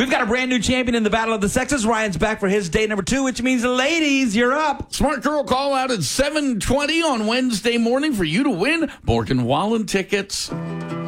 We've got a brand new champion in the Battle of the Sexes. Ryan's back for his day number 2, which means, ladies, you're up. Smart Girl call out at 7:20 on Wednesday morning for you to win Bork and Wallen tickets.